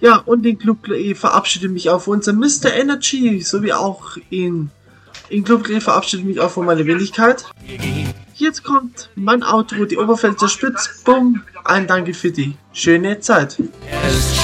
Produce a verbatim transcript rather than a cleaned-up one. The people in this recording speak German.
Ja, und den Club E verabschiede mich auch von unserem Mister Energy, sowie auch in, in Club E verabschiede mich auch von meiner Wenigkeit. Jetzt kommt mein Outro, die Oberpfälzer Spitz. Bumm, ein Danke für die schöne Zeit.